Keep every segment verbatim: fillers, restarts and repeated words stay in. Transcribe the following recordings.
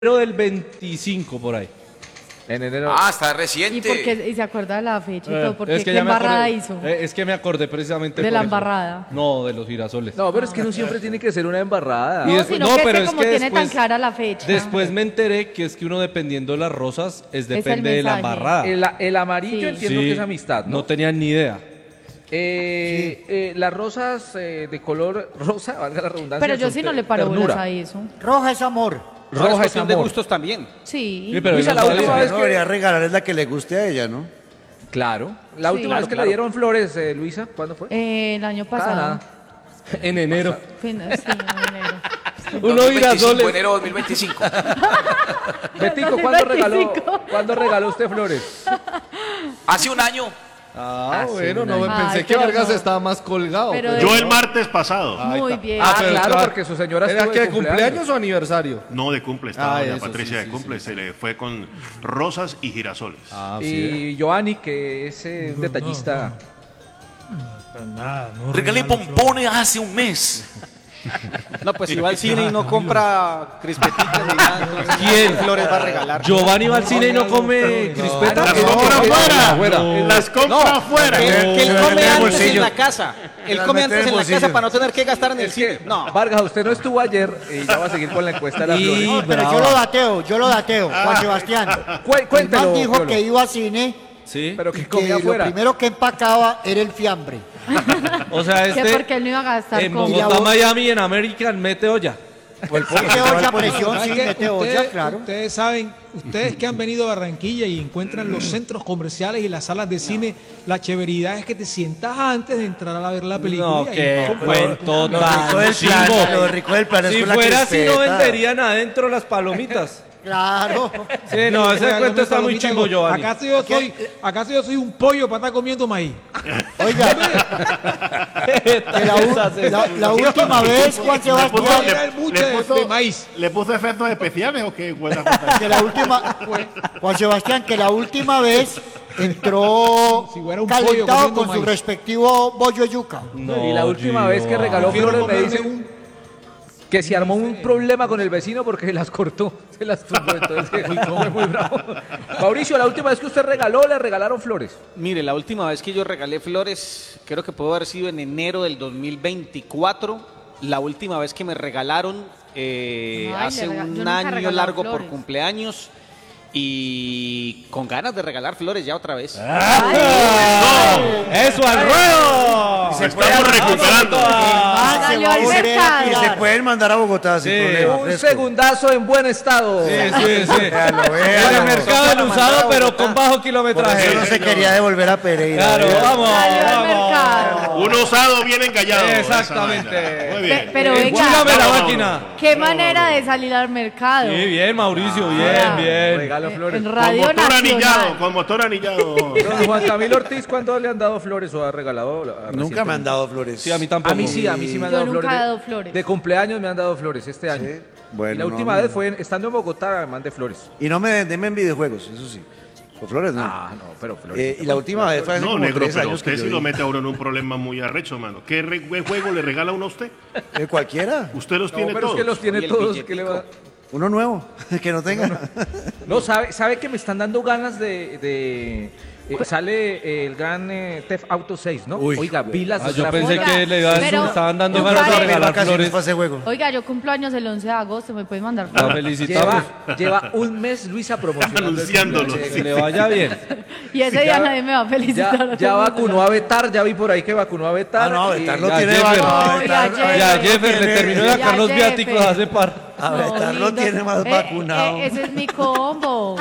del veinticinco por ahí. En enero. Ah, está reciente. ¿Y, porque, y se acuerda de la fecha y Eh, todo? Porque es que ¿qué ya me embarrada acordé, hizo? eh, es que me acordé precisamente ¿De por la eso. embarrada? No, de los girasoles. No, pero es que no siempre tiene que ser una embarrada. Y No, después- sino no, que pero este es como que tiene tan después- clara la fecha. Después me enteré que es que uno dependiendo de las rosas es el depende de la mensaje. embarrada. El, el amarillo Sí. entiendo Sí, que es amistad, ¿no? No tenía ni idea. Eh, eh, las rosas eh, de color rosa, valga la redundancia. Pero yo son sí no ter- le paro bolas ternura. a eso. Roja es amor. Roja Roja es cuestión de amor. gustos también. Sí. Sí, pero Luisa, él la no última sabía. vez No que- debería regalar es la que le guste a ella, ¿no? Claro. La Sí. última Claro, vez que claro. le dieron flores, eh, Luisa, ¿cuándo fue? Eh, el año Cada pasado. nada. En enero. Fin- sí, en enero. Uno dos mil veinticinco, girasoles. enero dos mil veinticinco. Betico, ¿cuándo regaló, dos mil veinticinco. ¿cuándo regaló usted flores? Hace un año. Ah, Ah, sí, bueno, no, Ay, pensé que pero Vargas no. estaba más colgado. Pero pero- de- Yo el martes pasado. Ahí Muy está. bien. Ah, pero claro, estaba- porque su señora ¿Era estuvo que de de cumpleaños cumpleaños o aniversario? No de cumple, estaba Ah, doña eso, Patricia sí, sí, de cumple, sí, se le fue con rosas y girasoles. Ah, sí. Y Giovanni, que es eh, un detallista. Regalé pompones hace un mes. No, pues si va al cine y no compra crispeticas ni nada, entonces, ¿Quién? ¿qué flores va a regalar? Giovanni va al cine y no come crispetas. Las no, compra no, afuera. afuera. Las compra afuera. Que, él- que él Se la come mete en el antes en bolsillo. la casa. Él la come mete en antes el en la bolsillo. casa para no tener que gastar en el Es cine. que, No. Vargas, usted no estuvo ayer y ya va a seguir con la encuesta de las Y- flores. No, pero brava. yo lo dateo, yo lo dateo, Juan Sebastián. Cué- El cuéntelo, man dijo Piolo. que iba a cine Sí. Pero que y comía que lo afuera. primero que empacaba era el fiambre. O sea, Que este porque él no iba a gastar en con... Y la Bogotá, voz- Miami, en American, mete olla. Mete olla, presión, sí, ¿Saben qué? mete olla, Ustedes- claro. Ustedes saben, ustedes que han venido a Barranquilla y encuentran los centros comerciales y las salas de cine, la chéveridad es que te sientas antes de entrar a ver la película. No, y qué compras. cuento Lo rico tan del plan, chimbo. lo rico del plan es Si con la fuera así, no crispeta. venderían adentro las palomitas. Claro. Sí, no, ese Oiga, cuento yo está me muy palomita, chimbo, Giovanni. ¿Acaso yo soy, acaso yo soy un pollo para estar comiendo maíz? Oiga, que la, u- la- la última vez, Juan Le puso, Sebastián, Era el le, buche le de- puso- de maíz. ¿Le puso efectos especiales o qué? Buena cosa. que la última, Juan Sebastián, que la última vez entró Si fuera un pollo calentado comiendo con su maíz. respectivo bollo de yuca. No, y la última vez que regaló Prefiero flores me comerme dice un- que se armó un problema con el vecino porque se las cortó, se las tumbó, entonces que fue muy bravo. Mauricio, la última vez que usted regaló, le regalaron flores. Mire, la última vez que yo regalé flores, creo que pudo haber sido en enero del dos mil veinticuatro. La última vez que me regalaron eh, Ay, hace le rega- yo un nunca he año regalado largo por flores. cumpleaños y con ganas de regalar flores ya otra vez. ¡Eso al ruedo! Nos estamos recuperando. Ah, se Salió va a al volver a mercado. Y se tirar. pueden mandar a Bogotá sin Sí. problema. Un fresco. segundazo en buen estado. Sí, sí, sí. Véalo, En véalo. el mercado del usado, pero con bajo Por eso kilometraje. no se quería devolver a Pereira. Claro, Véalo. vamos, Salió al vamos. mercado. Un osado bien engallado. Exactamente. esa vaina. Muy Pe- bien. pero Eh, venga, chúgame la Vamos, máquina. qué manera de salir al mercado. Sí, bien, Mauricio, bien, Ah. bien. Regalo Eh, flores. En Con Radio motor anillado, Nacional. con motor anillado. Don Juan Camilo Ortiz, ¿cuándo le han dado flores o ha regalado? a- Nunca me han dado flores. Sí, a mí tampoco. A mí sí, a mí sí me han Yo dado nunca flores. he de- dado flores. De cumpleaños me han dado flores este año. Sí. Bueno, y la no, última no. vez fue en- estando en Bogotá, me mandé flores. Y no me denme en videojuegos, eso sí. Con flores no. Ah, no, pero flores. Eh, y la última vez fue hace No, como negro, tres pero años usted que yo sí lo di. mete a uno en un problema muy arrecho, mano. ¿Qué re- qué juego le regala uno a usted? Eh, cualquiera. Usted los No, tiene pero es todos. que los tiene Y el todos. billetico. ¿qué le va- Uno nuevo, que no tenga. No, sabe, sabe que me están dando ganas de... de- eh, sale eh, el gran eh, Theft Auto seis, ¿no? Uy. Oiga, vi las Ah, yo gráficas. pensé Oiga, que le iba a pero- estaban dando no ganas de vale. regalar Vacaciones flores. para ese juego. Oiga, yo cumplo años el once de agosto, ¿me pueden mandar La flores? felicitamos. Lleva, lleva un mes Luisa promocionando. el Anunciándolo. cumpleaños. Que le vaya bien. Y ese Sí, día ya- nadie me va a felicitar. Ya, ya vacunó a Betar, ya vi por ahí que vacunó a Betar. Ah, no, y- Betar lo ya tiene Jeffer. vacunado. No, ya Betar- Ya, Jeffer. Jeffer le terminó de Ya, sacar los Jeffer. viáticos hace par. A Betar lo lindo. tiene más Eh, vacunado. eh, ese es mi combo.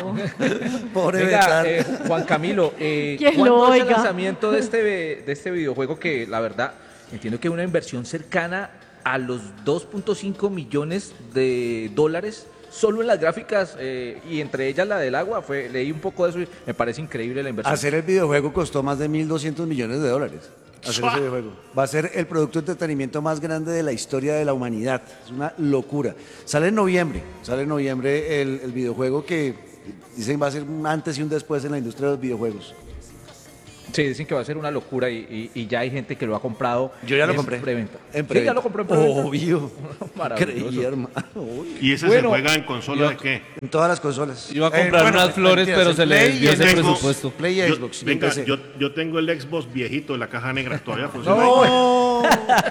Pobre Venga, Betar. eh, Juan Camilo, eh, ¿Quién ¿cuándo lo es el oiga? lanzamiento de este, de este videojuego que la verdad entiendo que es una inversión cercana a los dos punto cinco millones de dólares solo en las gráficas eh, y entre ellas la del agua? Fue, leí un poco de eso y me parece increíble la inversión. Hacer el videojuego costó más de mil doscientos millones de dólares. Hacer ese videojuego. Va a ser el producto de entretenimiento más grande de la historia de la humanidad. Es una locura. Sale en noviembre. Sale en noviembre el, el videojuego que dicen va a ser un antes y un después en la industria de los videojuegos. Sí, dicen que va a ser una locura y, y- y ya hay gente que lo ha comprado. Yo ya lo en compré. preventa. En Sí, preventa. ya lo compró en preventa. Obvio. Maravilloso. Creí, hermano. Uy. ¿Y ese Bueno, se juega en consola de qué? En todas las consolas. Iba a Eh, comprar bueno, unas flores, mentiras, pero en se le Play desvió y en ese Xbox. presupuesto. Play y Yo, Xbox. venga, P C. yo, yo tengo el Xbox viejito, la caja negra, todavía funciona. No,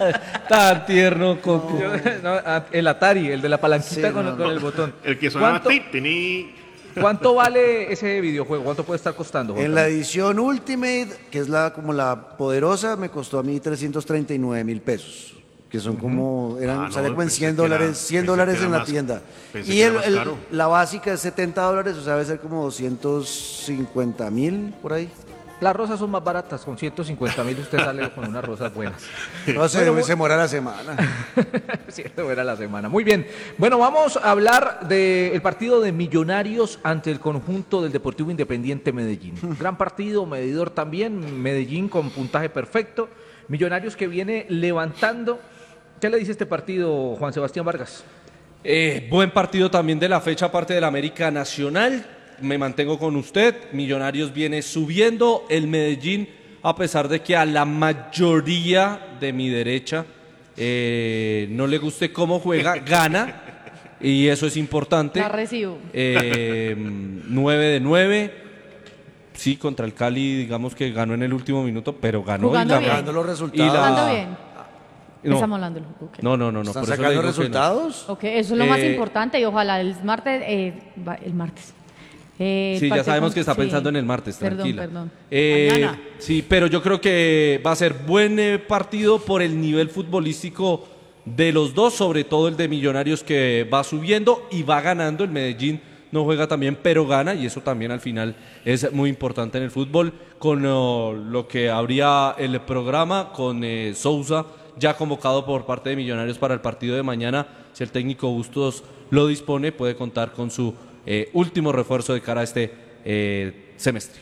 Tan tierno, Coco. yo- no, a- el Atari, el de la palanquita Sí, con, no, con no. el botón. El que sonaba ¿Cuánto, ti, tini. cuánto vale ese videojuego? ¿Cuánto puede estar costando? Juan En la Carlos? edición Ultimate, que es la como la poderosa, me costó a mí trescientos treinta y nueve mil pesos. Que son como, eran, Ah, no, salía como en pensé cien que era- dólares, cien pensé que dólares era en la más- tienda. pensé Y que era el- más el- caro. la básica es setenta dólares, o sea, debe ser como doscientos cincuenta mil por ahí. Las rosas son más baratas, con ciento cincuenta mil usted sale con unas rosas buenas. No sé, Bueno, se demora la semana. Cierto, era la semana. Muy bien. Bueno, vamos a hablar del partido de Millonarios ante el conjunto del Deportivo Independiente Medellín. Gran partido, medidor también. Medellín con puntaje perfecto. Millonarios que viene levantando. ¿Qué le dice este partido, Juan Sebastián Vargas? Eh, buen partido también de la fecha, aparte del América Nacional. Me mantengo con usted. Millonarios viene subiendo. El Medellín, a pesar de que a la mayoría de mi derecha eh, no le guste cómo juega, gana. Y eso es importante. La recibo. Eh, nueve de nueve. Sí, contra el Cali, digamos que ganó en el último minuto, pero ganó. Jugando y la, bien. Dando los y resultados. la- Jugando bien. No. Estamos hablando del juego. ok. No, no, no, no. ¿Están por eso le sacando digo que no. resultados? Ok, eso es lo más Eh, importante y ojalá el martes, eh, va- el martes. Eh, el Sí, ya partido sabemos con- que está sí. pensando en el martes, Perdón, tranquila. perdón. Eh, Mañana. Sí, pero yo creo que va a ser buen eh, partido por el nivel futbolístico de los dos, sobre todo el de Millonarios que va subiendo y va ganando. El Medellín no juega también, pero gana y eso también al final es muy importante en el fútbol. Con oh, lo que habría el programa, con eh, Sousa ya convocado por parte de Millonarios para el partido de mañana, si el técnico Bustos lo dispone, puede contar con su eh, último refuerzo de cara a este eh, semestre.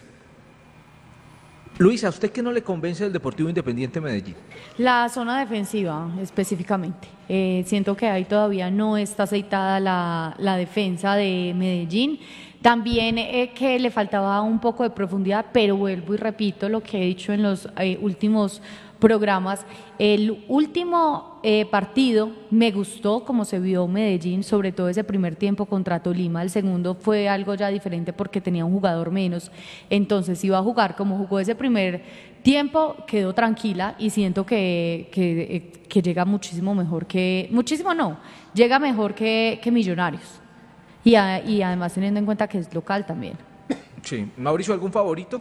Luis, ¿a usted qué no le convence del Deportivo Independiente Medellín? La zona defensiva específicamente. Eh, siento que ahí todavía no está aceitada la, la defensa de Medellín. También eh, que le faltaba un poco de profundidad, pero vuelvo y repito lo que he dicho en los eh, últimos programas. El último eh, partido me gustó como se vio Medellín, sobre todo ese primer tiempo contra Tolima. El segundo fue algo ya diferente porque tenía un jugador menos. Entonces iba a jugar como jugó ese primer tiempo, quedó tranquila y siento que, que, eh, que llega muchísimo mejor que, muchísimo no, llega mejor que, que Millonarios. Y, a- y además teniendo en cuenta que es local también. Sí. Mauricio, ¿algún favorito?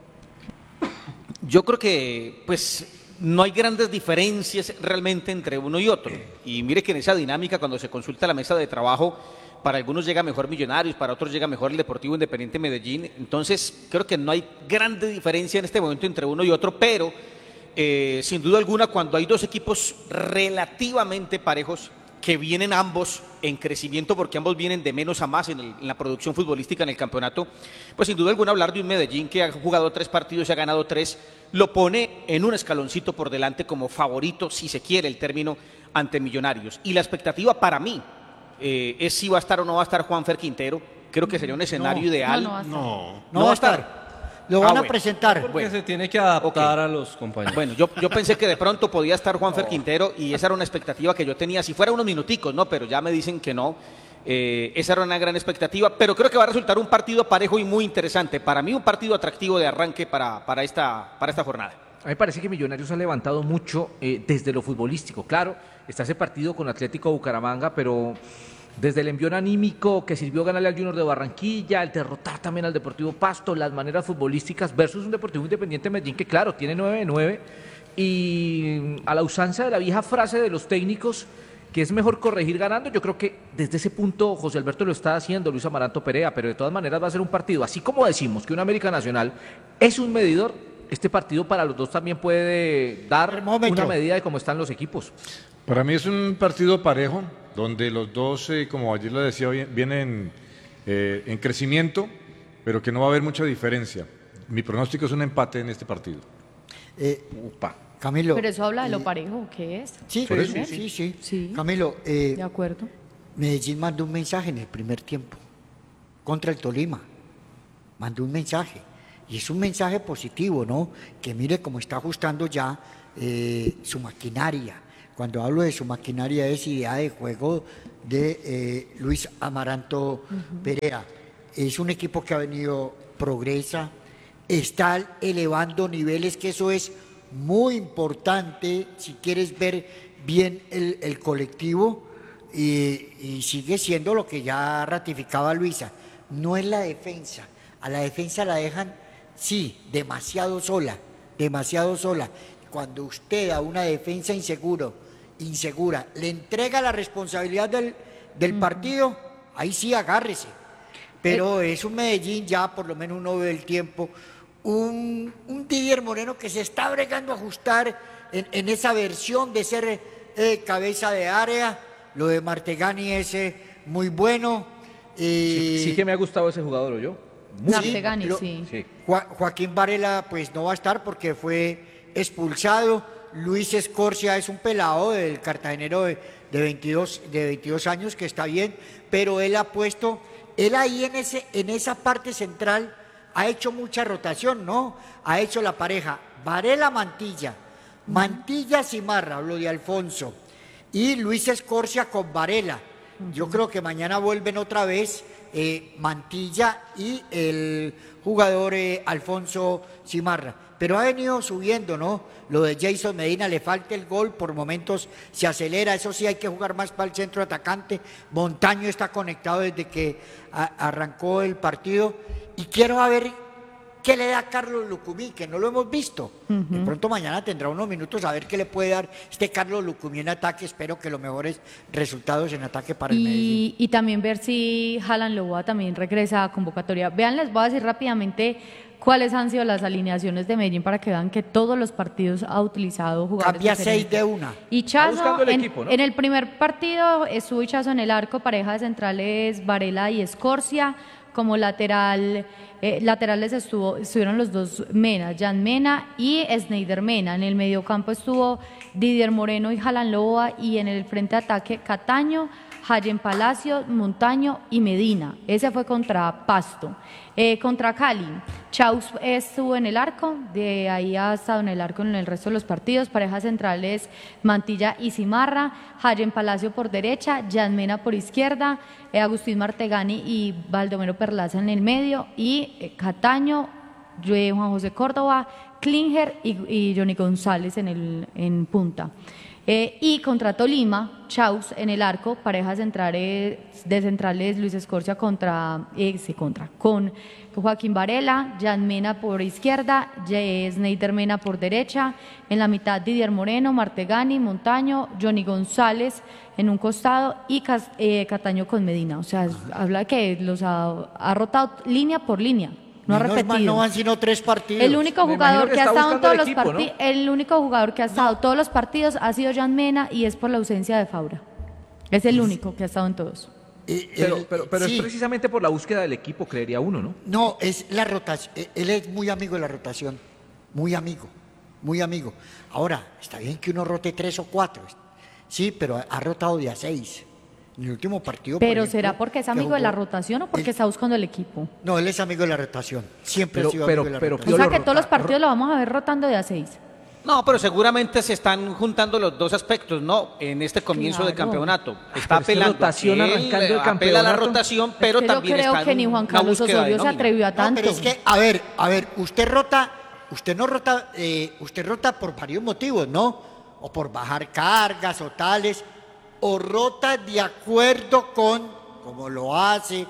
Yo creo que, pues, no hay grandes diferencias realmente entre uno y otro. Y mire que en esa dinámica, cuando se consulta la mesa de trabajo, para algunos llega mejor Millonarios, para otros llega mejor el Deportivo Independiente Medellín. Entonces, creo que no hay grande diferencia en este momento entre uno y otro, pero eh, sin duda alguna, cuando hay dos equipos relativamente parejos, que vienen ambos en crecimiento porque ambos vienen de menos a más en, el- en la producción futbolística en el campeonato, pues sin duda alguna hablar de un Medellín que ha jugado tres partidos y ha ganado tres, lo pone en un escaloncito por delante como favorito, si se quiere el término, ante Millonarios. Y la expectativa para mí eh, es si va a estar o no va a estar Juanfer Quintero. Creo que sería un escenario ideal. No, no va a estar. No. No va a estar. Lo van Ah, a bueno. presentar. Porque Bueno. se tiene que adaptar a los compañeros. Bueno, yo, yo pensé que de pronto podía estar Juanfer Quintero y esa era una expectativa que yo tenía, si fuera unos minuticos, ¿no? Pero ya me dicen que no. Eh, esa era una gran expectativa, pero creo que va a resultar un partido parejo y muy interesante. Para mí un partido atractivo de arranque para, para, esta, para esta jornada. A mí me parece que Millonarios ha levantado mucho eh, desde lo futbolístico. Claro, está ese partido con Atlético Bucaramanga, pero desde el envión anímico que sirvió ganarle al Junior de Barranquilla, el derrotar también al Deportivo Pasto, las maneras futbolísticas versus un Deportivo Independiente Medellín que claro, tiene nueve de nueve y a la usanza de la vieja frase de los técnicos que es mejor corregir ganando, yo creo que desde ese punto José Alberto lo está haciendo, Luis Amaranto Perea, pero de todas maneras va a ser un partido, así como decimos que un América Nacional es un medidor, este partido para los dos también puede dar Termómetro. una medida de cómo están los equipos. Para mí es un partido parejo, donde los dos, eh, como ayer lo decía, vi- vienen eh, en crecimiento, pero que no va a haber mucha diferencia. Mi pronóstico es un empate en este partido. Eh, Camilo. Pero eso habla de eh, lo parejo que es. Sí, Por eso. sí, sí, sí. Sí. Camilo, eh, De acuerdo. Medellín mandó un mensaje en el primer tiempo contra el Tolima. Mandó un mensaje. Y es un mensaje positivo, ¿no? Que mire cómo está ajustando ya eh, su maquinaria. Cuando hablo de su maquinaria es idea de juego de eh, Luis Amaranto uh-huh. Perea. Es un equipo que ha venido, progresa, está elevando niveles, que eso es muy importante si quieres ver bien el, el colectivo, y, y sigue siendo lo que ya ratificaba Luisa. No es la defensa, a la defensa la dejan, sí, demasiado sola, demasiado sola. Cuando usted a una defensa inseguro, insegura, le entrega la responsabilidad del, del uh-huh. partido, ahí sí agárrese. Pero eh. es un Medellín, ya por lo menos uno ve el tiempo, un, un Didier Moreno que se está bregando a ajustar en, en esa versión de ser eh, cabeza de área. Lo de Martegani es eh, muy bueno. Eh, sí, sí que me ha gustado ese jugador, ¿o yo? Muy Martegani, sí. sí. Jo- Joaquín Varela pues no va a estar porque fue expulsado. Luis Escorcia es un pelado del cartagenero de, de, veintidós, de veintidós años, que está bien, pero él ha puesto, él ahí en, ese, en esa parte central ha hecho mucha rotación, ¿no? Ha hecho la pareja Varela-Mantilla, Mantilla-Cimarra, hablo de Alfonso, y Luis Escorcia con Varela. Yo creo que mañana vuelven otra vez eh, Mantilla y el jugador eh, Alfonso Cimarra. Pero ha venido subiendo, ¿no? Lo de Jason Medina, le falta el gol, por momentos se acelera, eso sí hay que jugar más para el centro atacante. Montaño está conectado desde que a, arrancó el partido. Y quiero ver qué le da Carlos Lucumí, que no lo hemos visto. Uh-huh. De pronto mañana tendrá unos minutos a ver qué le puede dar este Carlos Lucumí en ataque. Espero que los mejores resultados en ataque para el y, Medellín. Y también ver si Haaland Loboa también regresa a convocatoria. Vean, les voy a decir rápidamente cuáles han sido las alineaciones de Medellín para que vean que todos los partidos ha utilizado jugadores Cambia diferentes. seis de una. Hichazo, el en, equipo, ¿no? en el primer partido estuvo Hichazo en el arco, pareja de centrales Varela y Escorcia. Como lateral, eh, laterales estuvo, estuvieron los dos Mena, Jan Mena y Sneider Mena. En el mediocampo estuvo Didier Moreno y Haaland Loboa, y en el frente de ataque Cataño, Jayen Palacio, Montaño y Medina. Ese fue contra Pasto. Eh, contra Cali, Chaus estuvo en el arco, de ahí ha estado en el arco en el resto de los partidos. Parejas centrales Mantilla y Cimarra, Jayen Palacio por derecha, Jan Mena por izquierda, eh, Agustín Martegani y Baldomero Perlaza en el medio, y eh, Cataño, eh, Juan José Córdoba, Klinger y, y Johnny González en, el, en punta. Eh, y contra Tolima, Chaus en el arco, parejas centrales de centrales Luis Escorcia contra, eh, sí, contra, con Joaquín Varela, Jan Mena por izquierda, Sneider Mena por derecha, en la mitad Didier Moreno, Martegani, Montaño, Johnny González en un costado y eh, Cataño con Medina. O sea, habla que los ha, ha rotado línea por línea. No ha repetido. No van sino tres partidos. El único jugador que, que ha estado en todos los equipo, partidos, ¿no? el único jugador que ha estado no. todos los partidos ha sido Jan Mena, y es por la ausencia de Faura. Es el único que ha estado en todos. Eh, pero el, pero, pero sí. es precisamente por la búsqueda del equipo, creería uno, ¿no? No, es la rotación. Él es muy amigo de la rotación. Muy amigo. Muy amigo. Ahora, está bien que uno rote tres o cuatro. Sí, pero ha rotado de a seis. En el último partido. Pero por ejemplo, ¿será porque es amigo jugó, de la rotación o porque él, está buscando el equipo? No, él es amigo de la rotación. Siempre pero, ha sido pero, amigo de la pero, rotación. O sea lo que rota, todos los partidos ro- lo vamos a ver rotando de a seis. No, pero seguramente se están juntando los dos aspectos, ¿no? En este comienzo Claro. de campeonato. Está pero es que apelando rotación a que él, arrancando el apela a la campeonato. rotación, pero es que también yo creo está que en ni Juan una Carlos búsqueda de Osorio se nómina. atrevió a No, tanto. pero es que, a ver, a ver, usted rota, usted no rota, eh, usted rota por varios motivos, ¿no? O por bajar cargas o tales, o rota de acuerdo con, como lo hace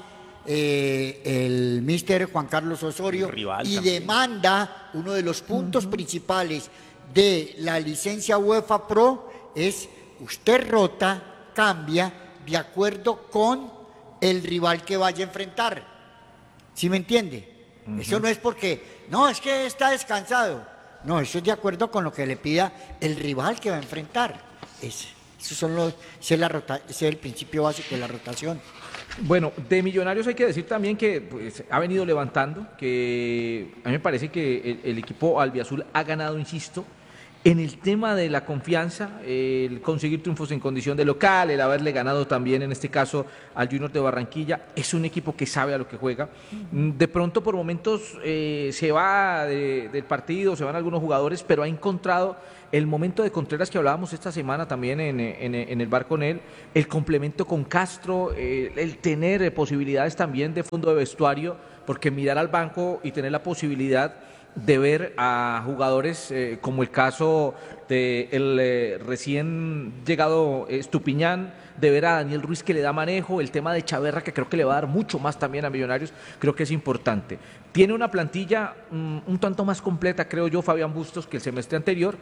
eh, el mister Juan Carlos Osorio, Rival y también. demanda, uno de los puntos uh-huh. principales de la licencia UEFA Pro es usted rota, cambia de acuerdo con el rival que vaya a enfrentar. ¿Sí me entiende? Uh-huh. Eso no es porque, no, es que está descansado. No, eso es de acuerdo con lo que le pida el rival que va a enfrentar. Ese, esos son los, ese es, la rota, ese es el principio básico de la rotación. Bueno, de Millonarios hay que decir también que pues, ha venido levantando, que a mí me parece que el, el equipo albiazul ha ganado, insisto, En el tema de la confianza, eh, el conseguir triunfos en condición de local, el haberle ganado también en este caso al Junior de Barranquilla, es un equipo que sabe a lo que juega. De pronto por momentos eh, se va de, del partido, se van algunos jugadores, pero ha encontrado el momento de Contreras que hablábamos esta semana también en, en, en el bar con él, el complemento con Castro, eh, el tener eh, posibilidades también de fondo de vestuario, porque mirar al banco y tener la posibilidad de ver a jugadores eh, como el caso de el eh, recién llegado eh, Estupiñán, de ver a Daniel Ruiz que le da manejo, el tema de Chaverra que creo que le va a dar mucho más también a Millonarios, creo que es importante. Tiene una plantilla um, un tanto más completa, creo yo, Fabián Bustos, que el semestre anterior,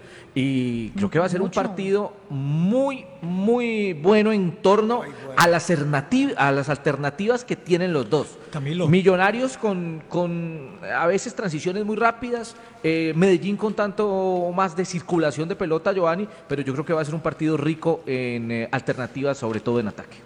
y creo que va a ser Mucho. un partido muy, muy bueno en torno a las, alternativ- a las alternativas que tienen los dos. Camilo. Millonarios con, con a veces transiciones muy rápidas, eh, Medellín con tanto más de circulación de pelota, Giovanni, pero yo creo que va a ser un partido rico en eh, alternativas, sobre todo en ataque.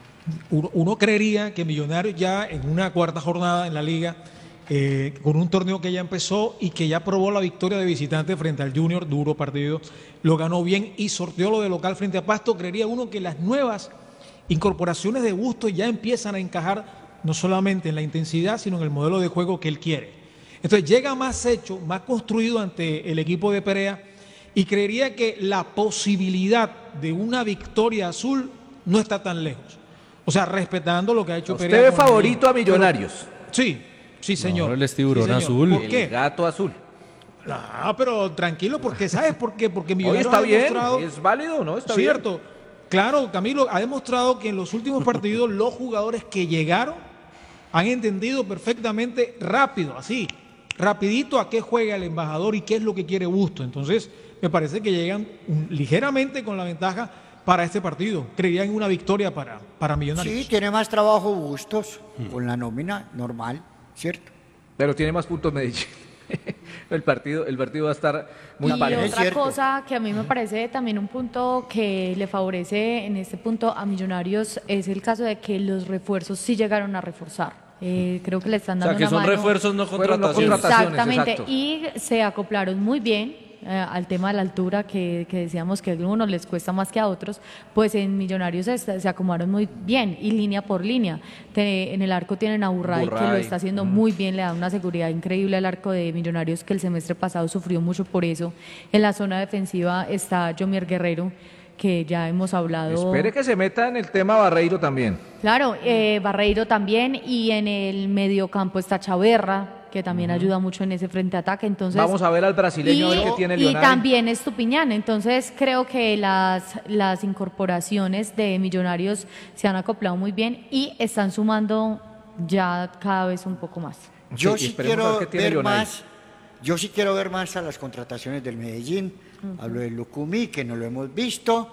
Uno, uno creería que Millonarios ya en una cuarta jornada en la liga, eh, con un torneo que ya empezó y que ya probó la victoria de visitante frente al Junior, duro partido, lo ganó bien y sorteó lo de local frente a Pasto, creería uno que las nuevas incorporaciones de Bustos ya empiezan a encajar no solamente en la intensidad, sino en el modelo de juego que él quiere. Entonces llega más hecho, más construido ante el equipo de Perea y creería que la posibilidad de una victoria azul no está tan lejos. O sea, respetando lo que ha hecho ¿Usted Perea. ve favorito a Millonarios? Pero, sí, sí, señor. No, él es tiburón Sí, señor. azul. ¿Por El qué? gato azul. Ah, pero tranquilo, porque ¿sabes por qué? Porque Hoy Millonarios está ha bien, demostrado... es válido, ¿no? Está bien. Cierto. Claro, Camilo, ha demostrado que en los últimos partidos los jugadores que llegaron han entendido perfectamente rápido, así, rapidito a qué juega el embajador y qué es lo que quiere Bustos. Entonces, me parece que llegan un- ligeramente con la ventaja para este partido. Creían en una victoria para, para Millonarios. Sí, tiene más trabajo Bustos con la nómina normal, ¿cierto? Pero tiene más puntos Medellín. el partido, el partido va a estar muy y parejo. Es otra cierto. cosa que a mí me parece también un punto que le favorece en este punto a Millonarios es el caso de que los refuerzos sí llegaron a reforzar. Eh, creo que le están O sea, dando que una son mano. refuerzos, no Fueron no contrataciones. contrataciones, Exactamente, exacto. y se acoplaron muy bien eh, al tema de la altura que, que decíamos que a algunos les cuesta más que a otros, pues en Millonarios se, se acomodaron muy bien y línea por línea. Te- en el arco tienen a Burray, que lo Burray, está haciendo muy bien, le da una seguridad increíble al arco de Millonarios que el semestre pasado sufrió mucho por eso. En la zona defensiva está Jomier Guerrero, que ya hemos hablado. Espere que se meta en el tema Barreiro también. Claro, eh, Barreiro también, y en el mediocampo está Chaverra, que también ayuda mucho en ese frente ataque. Entonces, Vamos a ver al brasileño, a ver y, qué tiene y Leonardo. también Estupiñán. Entonces, creo que las, las incorporaciones de Millonarios se han acoplado muy bien y están sumando ya cada vez un poco más. Yo Sí, sí esperemos a quiero ver qué tiene ver Leonardo. más, yo sí quiero ver más a las contrataciones del Medellín. Hablo de Lucumí, que no lo hemos visto,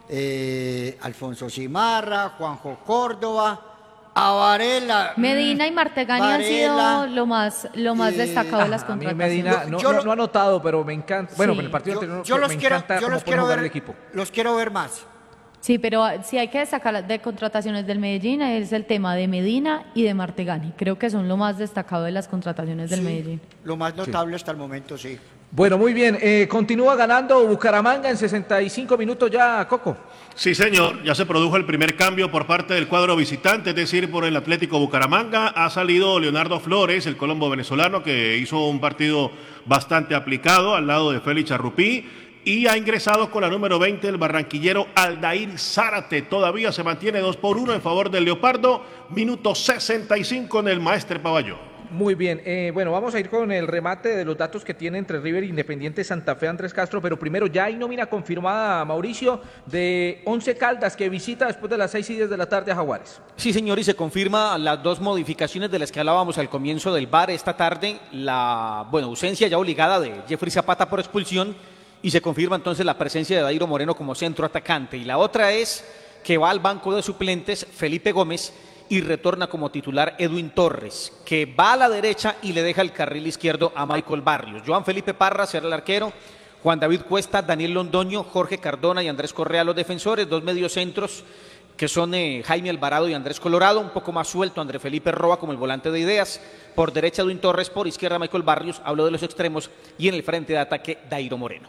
eh, Alfonso Cimarra, Juanjo Córdoba, a Varela. Medina y Martegani han sido Varela, lo más, lo más eh, destacado de las A mí contrataciones. Medina Yo- no, yo no, lo- no ha notado, pero me encanta. Bueno, Sí. en el partido Yo, anterior yo me los quiero, encanta yo cómo los puede quiero jugar ver, el equipo. los quiero ver más. Sí, pero si hay que destacar de contrataciones del Medellín es el tema de Medina y de Martegani. Creo que son lo más destacado de las contrataciones del Sí, Medellín. Lo más notable hasta el momento, sí. Bueno, muy bien. eh, continúa ganando Bucaramanga en sesenta y cinco minutos ya, Coco. Sí, señor, ya se produjo el primer cambio por parte del cuadro visitante, es decir, por el Atlético Bucaramanga. Ha salido Leonardo Flores, el colombo venezolano, que hizo un partido bastante aplicado al lado de Félix Charrupí. Y ha ingresado con la número veinte el barranquillero Aldair Zárate. Todavía se mantiene dos por uno en favor del Leopardo. Minuto sesenta y cinco en el Maestre Paballó. Muy bien, eh, bueno, vamos a ir con el remate de los datos que tiene entre River e Independiente Santa Fe Andrés Castro, pero primero ya hay nómina confirmada, Mauricio, de Once Caldas, que visita después de las seis y diez de la tarde a Jaguares. Sí, señor, y se confirma las dos modificaciones de las que hablábamos al comienzo del bar esta tarde, la bueno, ausencia ya obligada de Jeffrey Zapata por expulsión, y se confirma entonces la presencia de Dairo Moreno como centro atacante. Y la otra es que va al banco de suplentes Felipe Gómez y retorna como titular Edwin Torres, que va a la derecha y le deja el carril izquierdo a Michael Barrios. Joan Felipe Parra será el arquero, Juan David Cuesta, Daniel Londoño, Jorge Cardona y Andrés Correa los defensores, dos mediocentros que son eh, Jaime Alvarado y Andrés Colorado, un poco más suelto André Felipe Roa como el volante de ideas, por derecha Edwin Torres, por izquierda Michael Barrios, hablo de los extremos, y en el frente de ataque Dairo Moreno.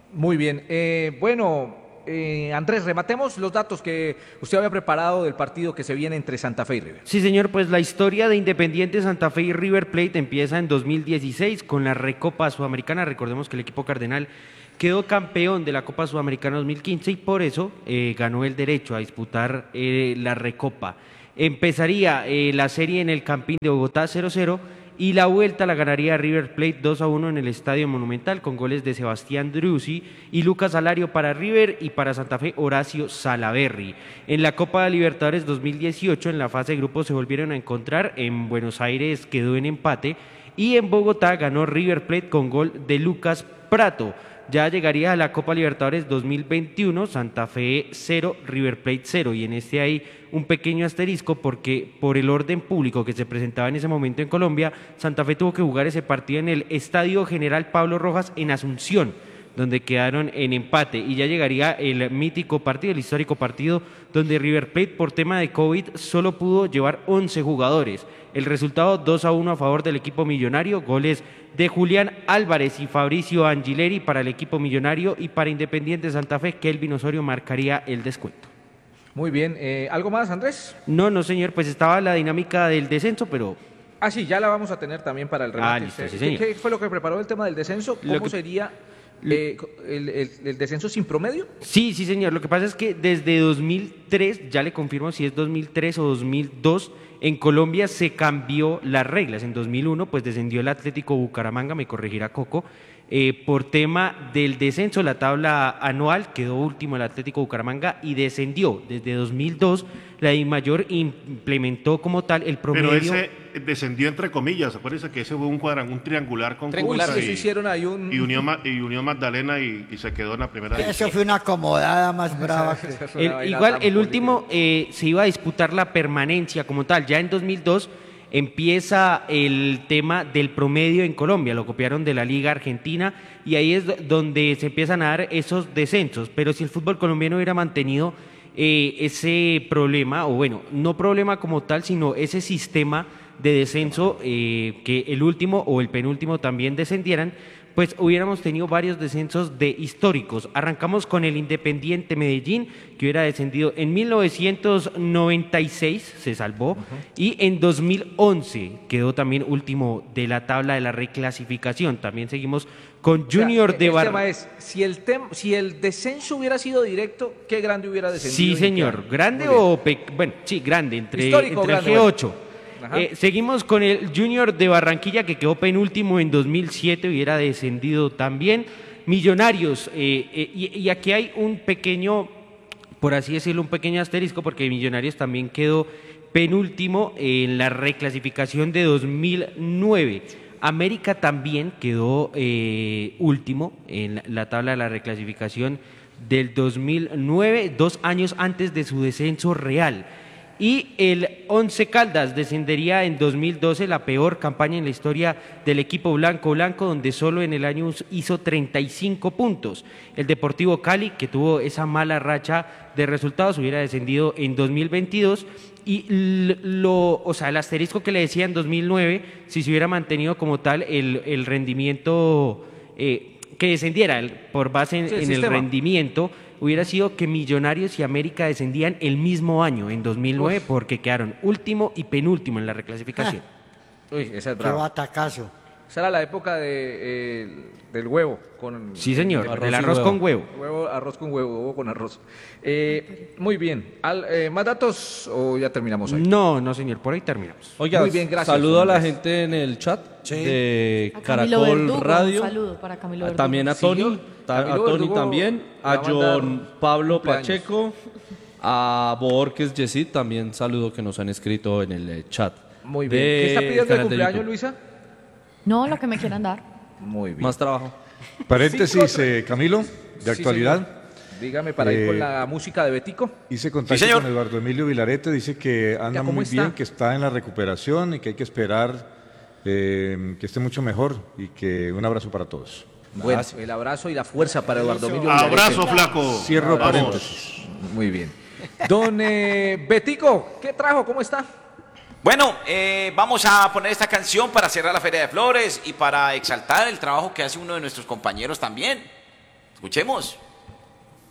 Muy bien. Eh, bueno, eh, Andrés, rematemos los datos que usted había preparado del partido que se viene entre Santa Fe y River. Sí, señor, pues la historia de Independiente Santa Fe y River Plate empieza en dos mil dieciséis con la Recopa Sudamericana. Recordemos que el equipo cardenal quedó campeón de la Copa Sudamericana dos mil quince y por eso eh, ganó el derecho a disputar eh, la Recopa. Empezaría eh, la serie en el Campín de Bogotá cero cero y la vuelta la ganaría River Plate dos a uno en el Estadio Monumental con goles de Sebastián Driussi y Lucas Alario para River y para Santa Fe Horacio Salaverry. En la Copa Libertadores dos mil dieciocho en la fase de grupos se volvieron a encontrar, en Buenos Aires quedó en empate y en Bogotá ganó River Plate con gol de Lucas Prato. Ya llegaría a la Copa Libertadores dos mil veintiuno, Santa Fe cero, River Plate cero, y en este hay un pequeño asterisco porque por el orden público que se presentaba en ese momento en Colombia, Santa Fe tuvo que jugar ese partido en el Estadio General Pablo Rojas en Asunción, donde quedaron en empate, y ya llegaría el mítico partido, el histórico partido, donde River Plate por tema de COVID solo pudo llevar once jugadores. El resultado dos a uno a favor del equipo millonario, goles de Julián Álvarez y Fabricio Angileri para el equipo millonario, y para Independiente Santa Fe, Kelvin Osorio marcaría el descuento. Muy bien, eh, ¿algo más, Andrés? No, no señor, pues estaba la dinámica del descenso, pero... Ah, sí, ya la vamos a tener también para el remate. Ah, listo, sí, ¿Qué, señor. qué fue lo que preparó el tema del descenso? ¿Cómo que- sería eh, el, el- el descenso sin promedio? Sí, sí, señor. Lo que pasa es que desde dos mil tres, ya le confirmo si es dos mil tres o dos mil dos, en Colombia se cambió las reglas. En dos mil uno, pues descendió el Atlético Bucaramanga, me corregirá Coco, eh, por tema del descenso. La tabla anual quedó último el Atlético Bucaramanga y descendió. Desde dos mil dos, la DIMAYOR implementó como tal el promedio. Pero ese descendió entre comillas, acuérdense que ese fue un cuadrangular, un triangular con Triangular, Cúcuta eso y, hicieron ahí un... y Unión, Ma- y Unión Magdalena y, y se quedó en la primera división. Eso fue una acomodada más brava que... Esa fue una El- vaina igual tan el política. último eh, se iba a disputar la permanencia como tal. Ya en dos mil dos empieza el tema del promedio en Colombia, lo copiaron de la Liga Argentina y ahí es do- donde se empiezan a dar esos descensos. Pero si el fútbol colombiano hubiera mantenido eh, ese problema, o bueno, no problema como tal, sino ese sistema de descenso, eh, que el último o el penúltimo también descendieran, pues hubiéramos tenido varios descensos de históricos. Arrancamos con el Independiente Medellín, que hubiera descendido en mil novecientos noventa y seis, se salvó, y en dos mil once quedó también último de la tabla de la reclasificación. También seguimos con O sea, Junior el de Bar... tema es, si el, tem- si el descenso hubiera sido directo, ¿qué grande hubiera descendido? Sí, y en qué señor. año? ¿Grande Muy bien. o pe- bueno, sí, grande, entre, Histórico o entre el grande, G ocho. Ajá. Eh, seguimos con el Junior de Barranquilla, que quedó penúltimo en dos mil siete, hubiera descendido también. Millonarios, eh, eh, y, y aquí hay un pequeño, por así decirlo, un pequeño asterisco, porque Millonarios también quedó penúltimo en la reclasificación de dos mil nueve. América también quedó eh, último en la, la tabla de la reclasificación del dos mil nueve, dos años antes de su descenso real. Y el Once Caldas descendería en dos mil doce, la peor campaña en la historia del equipo blanco blanco, donde solo en el año hizo treinta y cinco puntos. El Deportivo Cali, que tuvo esa mala racha de resultados, hubiera descendido en dos mil veintidós. Y lo, o sea, el asterisco que le decía en dos mil nueve, si se hubiera mantenido como tal el, el rendimiento, eh, que descendiera el- por base en, Sí, el en el sistema. rendimiento, hubiera sido que Millonarios y América descendían el mismo año, en dos mil nueve, porque quedaron último y penúltimo en la reclasificación. Uy, esa es Qué brava. batacazo. Esa era la época de, eh, del huevo. Con, Sí, señor, Arroz el y arroz huevo. con huevo. Huevo, arroz con huevo, huevo con arroz. Eh, muy bien. Al- eh, ¿Más datos o ya terminamos ahí? No, no, señor, por ahí terminamos. Oiga, Muy bien, gracias, saludo a la Andrés. gente en el chat de A Camilo Caracol Verdugo, Radio. un saludo para Camilo Ah, Verdugo. También a Sí, Tony, yo- ta- a Camilo Tony Verdugo también, le a va a mandar John Pablo cumpleaños. Pacheco, a Borges Yesid, también saludo que nos han escrito en el eh, chat. Muy bien. de ¿Qué está pidiendo de canal de cumpleaños, YouTube. Luisa? No, lo que me quieran dar. Muy bien. Más trabajo. Paréntesis, Cinco, eh, Camilo, de Sí, actualidad. señor. Dígame para ir con Eh, la música de Betico. Hice contacto señor. con Eduardo Emilio Vilarete, dice que anda ¿cómo muy está? bien, que está en la recuperación y que hay que esperar eh, que esté mucho mejor y que un abrazo para todos. Bueno, el abrazo y la fuerza para Eduardo Emilio. Abrazo, Vilarete. flaco. Cierro Vamos. paréntesis. Muy bien. Don eh, Betico, ¿qué trajo? ¿Cómo está? Bueno, eh, vamos a poner esta canción para cerrar la Feria de Flores y para exaltar el trabajo que hace uno de nuestros compañeros también. Escuchemos.